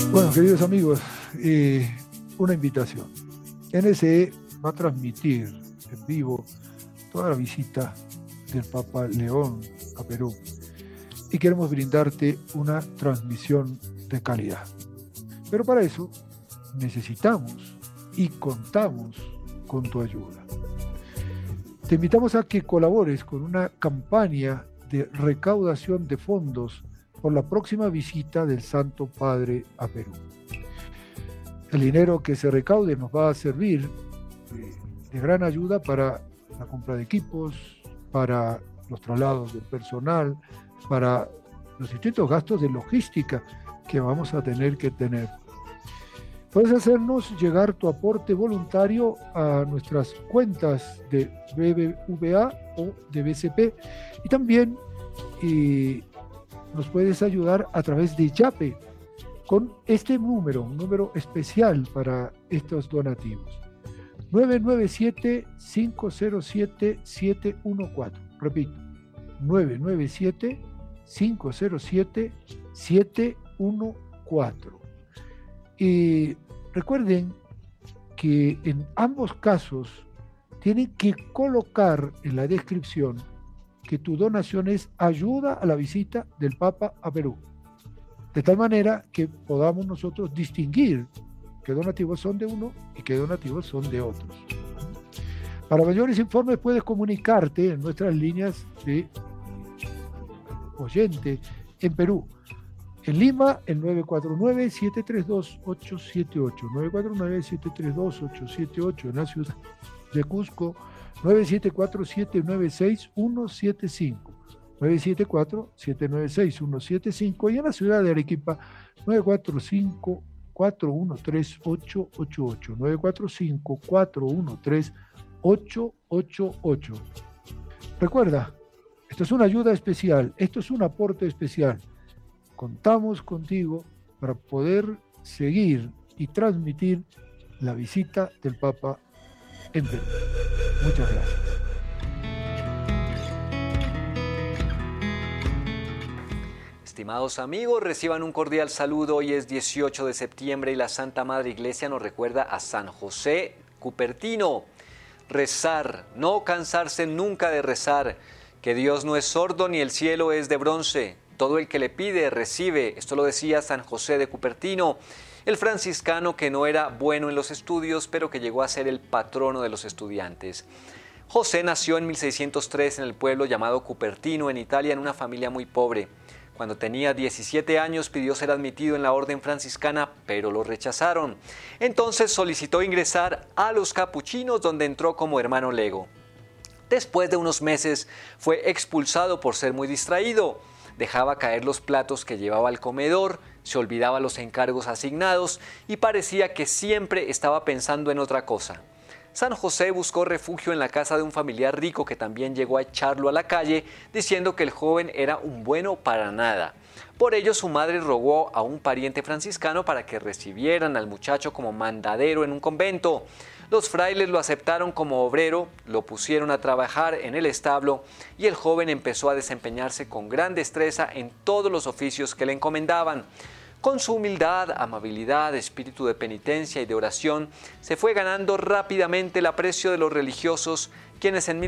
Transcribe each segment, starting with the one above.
Bueno, queridos amigos, una invitación. NSE va a transmitir en vivo toda la visita del Papa León a Perú y queremos brindarte una transmisión de calidad. Pero para eso necesitamos y contamos con tu ayuda. Te invitamos a que colabores con una campaña de recaudación de fondos por la próxima visita del Santo Padre a Perú. El dinero que se recaude nos va a servir de gran ayuda para la compra de equipos, para los traslados del personal, para los distintos gastos de logística que vamos a tener que tener. Puedes hacernos llegar tu aporte voluntario a nuestras cuentas de BBVA o de BCP y también nos puedes ayudar a través de Yape con este número, un número especial para estos donativos. 997-507-714. Repito, 997-507-714. Y recuerden que en ambos casos tienen que colocar en la descripción que tu donación es ayuda a la visita del Papa a Perú, de tal manera que podamos nosotros distinguir qué donativos son de uno y qué donativos son de otros. Para mayores informes puedes comunicarte en nuestras líneas de oyente en Perú. En Lima, el 949-732-878, 949-732-878, en la ciudad de Cusco, 974-796-175, 974-796-175, y en la ciudad de Arequipa, 945-413-888, 945-413-888. Recuerda, esto es una ayuda especial, esto es un aporte especial. Contamos contigo para poder seguir y transmitir la visita del Papa en Perú. Muchas gracias. Estimados amigos, reciban un cordial saludo. Hoy es 18 de septiembre y la Santa Madre Iglesia nos recuerda a San José Cupertino. Rezar, no cansarse nunca de rezar, que Dios no es sordo ni el cielo es de bronce. Todo el que le pide, recibe. Esto lo decía San José de Cupertino, el franciscano que no era bueno en los estudios, pero que llegó a ser el patrono de los estudiantes. José nació en 1603 en el pueblo llamado Cupertino, en Italia, en una familia muy pobre. Cuando tenía 17 años pidió ser admitido en la orden franciscana, pero lo rechazaron. Entonces solicitó ingresar a los capuchinos, donde entró como hermano lego. Después de unos meses fue expulsado por ser muy distraído. Dejaba caer los platos que llevaba al comedor, se olvidaba los encargos asignados y parecía que siempre estaba pensando en otra cosa. San José buscó refugio en la casa de un familiar rico que también llegó a echarlo a la calle, diciendo que el joven era un bueno para nada. Por ello su madre rogó a un pariente franciscano para que recibieran al muchacho como mandadero en un convento. Los frailes lo aceptaron como obrero, lo pusieron a trabajar en el establo y el joven empezó a desempeñarse con gran destreza en todos los oficios que le encomendaban. Con su humildad, amabilidad, espíritu de penitencia y de oración, se fue ganando rápidamente el aprecio de los religiosos, quienes en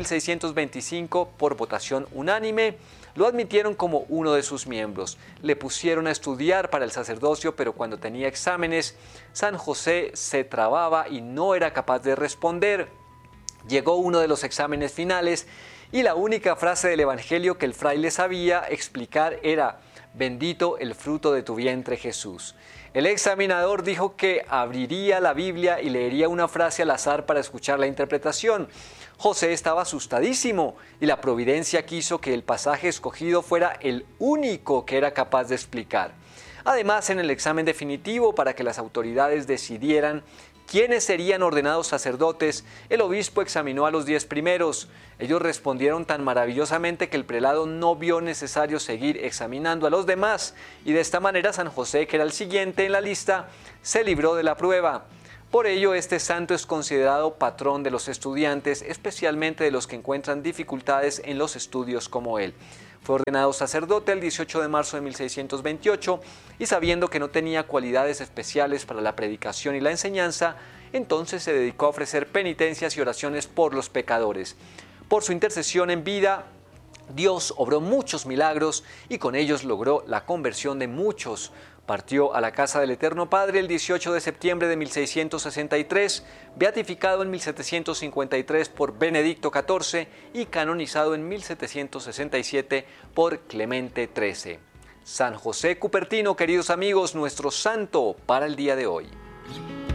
1625, por votación unánime, lo admitieron como uno de sus miembros. Le pusieron a estudiar para el sacerdocio, pero cuando tenía exámenes, San José se trababa y no era capaz de responder. Llegó uno de los exámenes finales y la única frase del Evangelio que el fraile sabía explicar era: «Bendito el fruto de tu vientre, Jesús». El examinador dijo que abriría la Biblia y leería una frase al azar para escuchar la interpretación. José estaba asustadísimo y la providencia quiso que el pasaje escogido fuera el único que era capaz de explicar. Además, en el examen definitivo, para que las autoridades decidieran quiénes serían ordenados sacerdotes, el obispo examinó a los 10 primeros. Ellos respondieron tan maravillosamente que el prelado no vio necesario seguir examinando a los demás, y de esta manera San José, que era el siguiente en la lista, se libró de la prueba. Por ello, este santo es considerado patrón de los estudiantes, especialmente de los que encuentran dificultades en los estudios como él. Fue ordenado sacerdote el 18 de marzo de 1628 y sabiendo que no tenía cualidades especiales para la predicación y la enseñanza, entonces se dedicó a ofrecer penitencias y oraciones por los pecadores. Por su intercesión en vida, Dios obró muchos milagros y con ellos logró la conversión de muchos. Partió a la casa del Eterno Padre el 18 de septiembre de 1663, beatificado en 1753 por Benedicto XIV y canonizado en 1767 por Clemente XIII. San José Cupertino, queridos amigos, nuestro santo para el día de hoy.